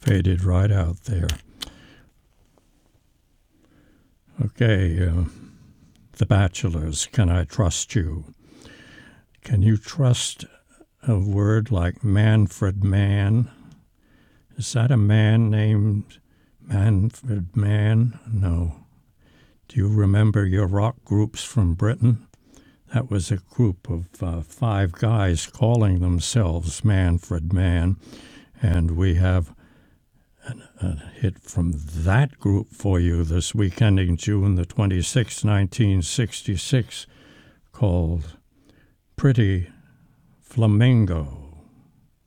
faded right out there. Okay, The Bachelors, Can I Trust You? Can you trust a word like Manfred Mann? Is that a man named Manfred Mann? No. Do you remember your rock groups from Britain? That was a group of 5 guys calling themselves Manfred Mann, and we have a hit from that group for you this week, ending June the 26th, 1966, called Pretty Flamingo.